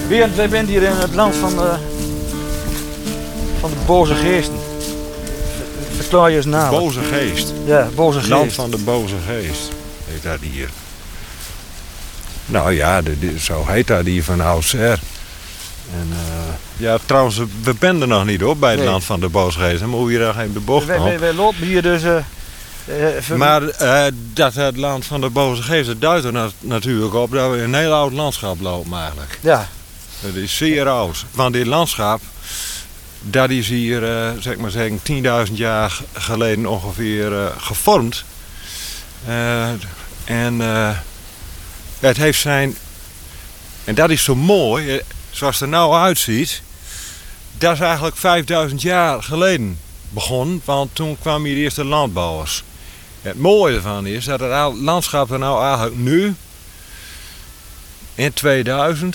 Wij zijn hier in het land van de boze geesten. Verklaar je eens na. Boze geest. Ja, boze geest. Land van de boze geest heet dat hier. Nou ja, zo heet dat hier van oudsher. En ja, trouwens, we zijn er nog niet hoor, bij het land van de boze geest. Dan moet je daar geen de bocht op. Wij lopen hier dus... Maar dat het land van de boze geest, dat duidt er natuurlijk op dat we een heel oud landschap lopen eigenlijk. Ja. Dat is zeer oud. Want dit landschap, dat is hier, zeg maar zeggen, 10.000 jaar geleden ongeveer gevormd. Het heeft zijn... En dat is zo mooi, zoals het er nou uitziet. Dat is eigenlijk 5000 jaar geleden begonnen, want toen kwamen hier de eerste landbouwers. Het mooie ervan is dat het landschap er nou eigenlijk nu, in 2000,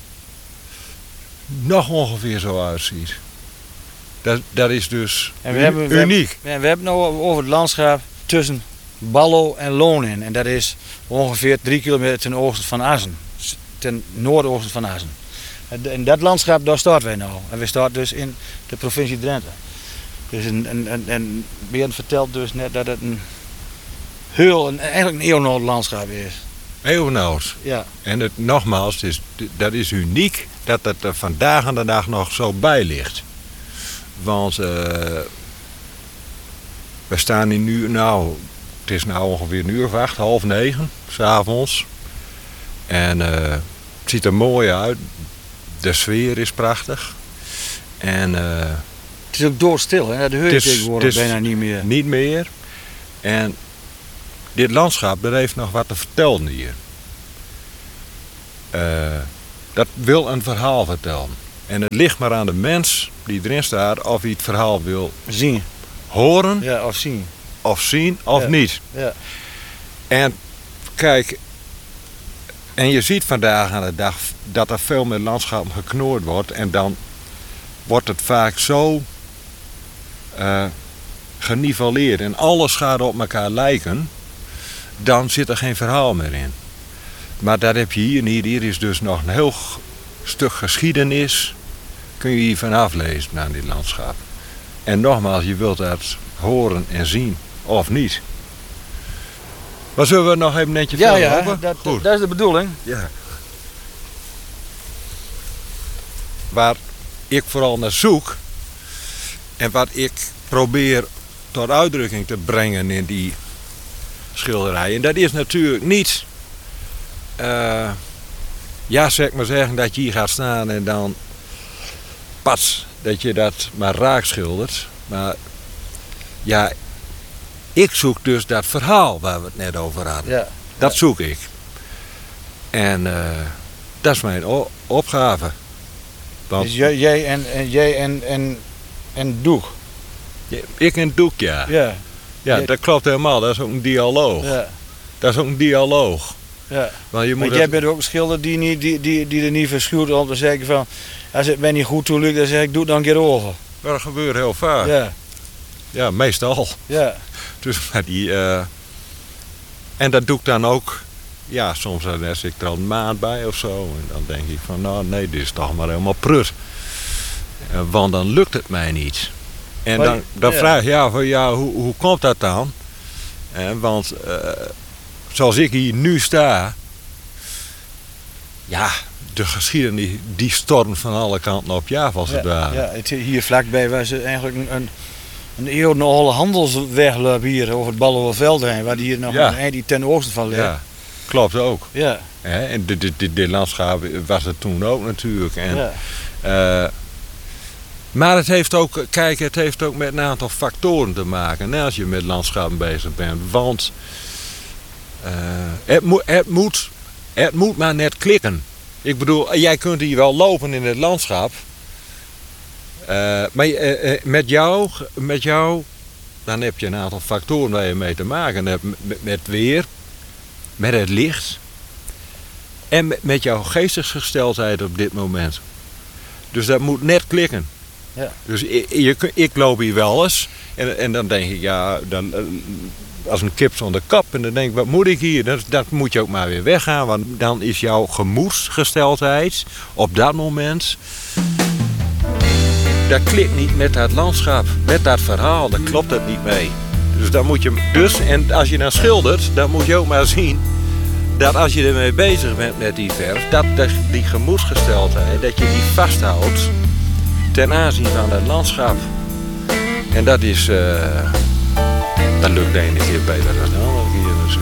nog ongeveer zo uitziet. Dat is dus uniek. We hebben nou over het landschap tussen Ballo en Loon. En dat is ongeveer 3 kilometer ten oosten van Assen. Ten noordoosten van Assen. En dat landschap, daar staan wij nou. En we staan dus in de provincie Drenthe. Dus en Bernd vertelt dus net dat het eigenlijk een eeuwenoud landschap is. Eeuwenoud. Ja. En nogmaals, dat is uniek dat het er vandaag aan de dag nog zo bij ligt. Want we staan hier nu, het is nou ongeveer een uur of 8, 8:30, 's avonds. En het ziet er mooi uit. De sfeer is prachtig. En het is ook doodstil, hè? De heur tegenwoordig bijna niet meer. Niet meer. En dit landschap, dat heeft nog wat te vertellen hier. Dat wil een verhaal vertellen. En het ligt maar aan de mens die erin staat of hij het verhaal wil zien, horen, ja, of zien. Of zien of niet. Ja. En kijk, en je ziet vandaag aan de dag dat er veel meer landschappen geknoord wordt. En dan wordt het vaak zo geniveleerd en alles gaat op elkaar lijken. Dan zit er geen verhaal meer in. Maar dat heb je hier niet. Hier is dus nog een heel stuk geschiedenis. Kun je hier van aflezen aan dit landschap. En nogmaals, je wilt dat horen en zien of niet. Maar zullen we nog even netje verder over? Dat is de bedoeling. Ja. Waar ik vooral naar zoek en wat ik probeer tot uitdrukking te brengen in die schilderijen, dat is natuurlijk niet, zeg maar zeggen dat je hier gaat staan en dan pas dat je dat maar raak schildert. Maar ja, ik zoek dus dat verhaal waar we het net over hadden. Ja. Dat zoek ik. En dat is mijn opgave. Want dus jij en Doek. ik en Doek, ja. Ja. Ja, dat klopt helemaal. Dat is ook een dialoog. Ja. Dat is ook een dialoog. Ja. Want jij bent ook een schilder die er niet verschuurt om te zeggen van, als het mij niet goed toe lukt, dan zeg ik, doe het dan een keer over. Dat gebeurt heel vaak. Ja. Ja, meestal. Ja. Dus maar en dat doe ik dan ook. Ja, soms zit ik er al een maand bij of zo. En dan denk ik van, nou nee, dit is toch maar helemaal prut. Want dan lukt het mij niet. En dan vraag je, hoe komt dat dan? Want zoals ik hier nu sta, ja, de geschiedenis die stormt van alle kanten op je af als het ware. Ja, hier vlakbij was het eigenlijk een eeuwenoude handelsweg hier over het Ballowerveld heen, waar die hier nog die ten oosten van ligt. Ja, klopt ook. Ja. En dit landschap was het toen ook natuurlijk. En, maar het heeft ook met een aantal factoren te maken als je met landschappen bezig bent. Want het moet maar net klikken. Ik bedoel, jij kunt hier wel lopen in het landschap. Maar met jou, dan heb je een aantal factoren waar je mee te maken hebt. Met weer, met het licht en met jouw geestesgesteldheid op dit moment. Dus dat moet net klikken. Ja. Dus ik loop hier wel eens en dan denk ik, als een kip zonder kop. En dan denk ik, wat moet ik hier? Dat moet je ook maar weer weggaan. Want dan is jouw gemoedsgesteldheid op dat moment... Dat klikt niet met dat landschap, met dat verhaal. Daar klopt het niet mee. Dus dan moet je... en als je dan schildert, dan moet je ook maar zien... dat als je ermee bezig bent met die verf... dat die gemoedsgesteldheid, dat je die vasthoudt... ten aanzien van het landschap. En dat is... dat lukt de ene keer beter dan de andere keer.